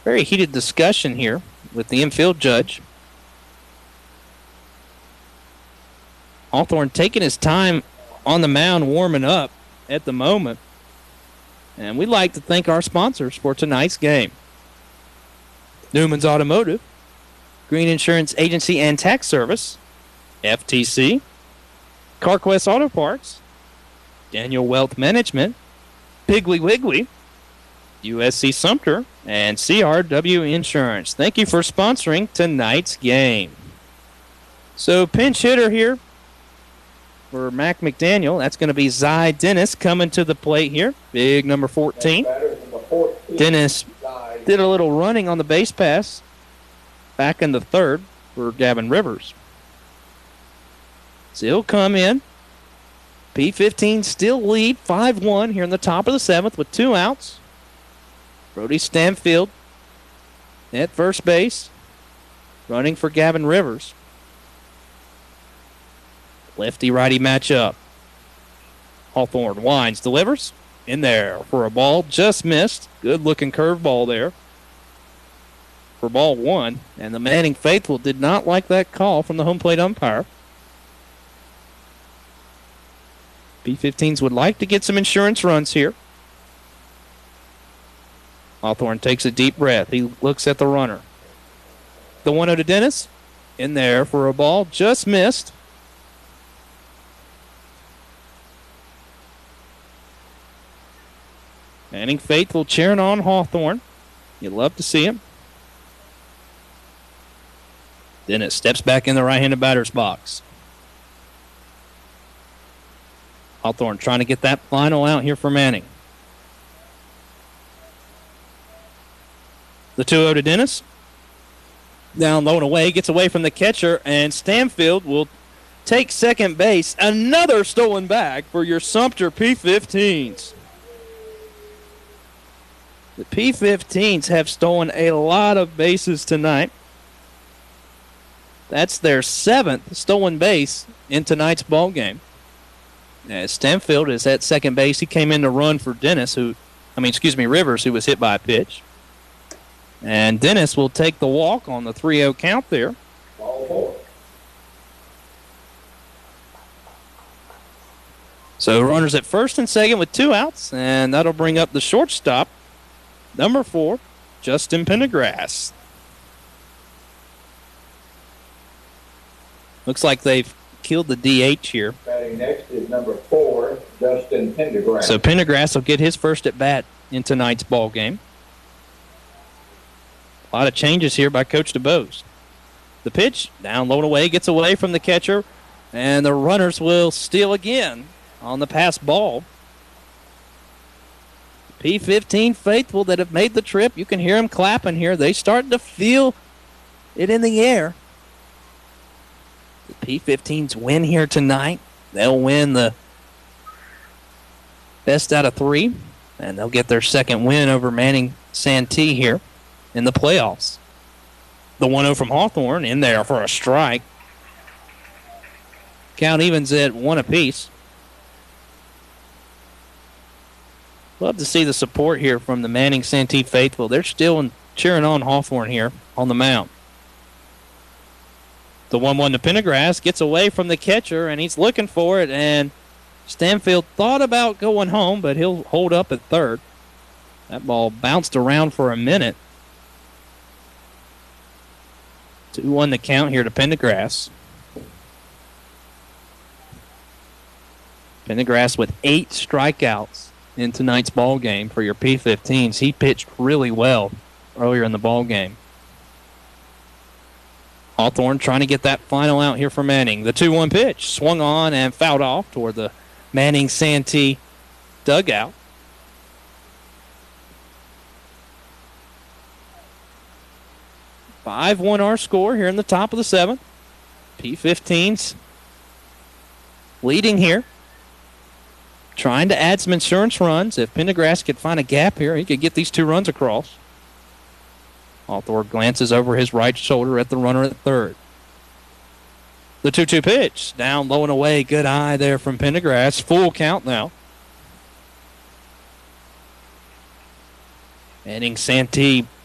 Very heated discussion here with the infield judge. Hawthorne taking his time on the mound warming up at the moment. And we'd like to thank our sponsors for tonight's game. Newman's Automotive, Green Insurance Agency and Tax Service, FTC, CarQuest Auto Parts, Daniel Wealth Management, Piggly Wiggly, USC Sumter, and CRW Insurance. Thank you for sponsoring tonight's game. So pinch hitter here for Mac McDaniel. That's going to be Zy Dennis coming to the plate here. Big number 14. Dennis did a little running on the base pass back in the third for Gavin Rivers. So he'll come in. P15 still lead 5-1 here in the top of the seventh with 2 outs. Brody Stanfield at first base, running for Gavin Rivers. Lefty-righty matchup. Hawthorne winds, delivers. In there for a ball, just missed. Good-looking curveball there for ball 1. And the Manning faithful did not like that call from the home plate umpire. B-15s would like to get some insurance runs here. Hawthorne takes a deep breath. He looks at the runner. The 1-0 to Dennis. In there for a ball, just missed. Manning faithful cheering on Hawthorne. You love to see him. Dennis steps back in the right-handed batter's box. Hawthorne trying to get that final out here for Manning. The 2-0 to Dennis. Down low and away, gets away from the catcher, and Stanfield will take second base. Another stolen bag for your Sumter P15s. The P15s have stolen a lot of bases tonight. That's their 7th stolen base in tonight's ball game. As Stanfield is at second base, he came in to run for Rivers, who was hit by a pitch. And Dennis will take the walk on the 3-0 count there. Ball 4. So runners at first and second with 2 outs, and that'll bring up the shortstop, number 4, Justin Pendergrass. Looks like they've killed the DH here. Batting next is number 4, Justin Pendergrass. So Pendergrass will get his first at bat in tonight's ball game. A lot of changes here by Coach DeBose. The pitch, down low and away, gets away from the catcher, and the runners will steal again on the pass ball. P15 faithful that have made the trip, you can hear them clapping here. They starting to feel it in the air. The P15s win here tonight. They'll win the best out of 3, and they'll get their second win over Manning Santee here in the playoffs. The 1-0 from Hawthorne in there for a strike. Count evens at 1 apiece. Love to see the support here from the Manning Santee faithful. They're still cheering on Hawthorne here on the mound. The 1-1 to Pendergrass gets away from the catcher, and he's looking for it, and Stanfield thought about going home, but he'll hold up at third. That ball bounced around for a minute. 2-1 the count here to Pendergrass. Pendergrass with 8 strikeouts in tonight's ball game for your P15s. He pitched really well earlier in the ball game. Hawthorne trying to get that final out here for Manning. The 2-1 pitch swung on and fouled off toward the Manning Santee dugout. (5-1) our score here in the top of the 7th. P15s leading here. Trying to add some insurance runs. If Pendergrass could find a gap here, he could get these 2 runs across. Hawthorne glances over his right shoulder at the runner at third. The 2-2 pitch. Down low and away. Good eye there from Pendergrass. Full count now. Manning Santee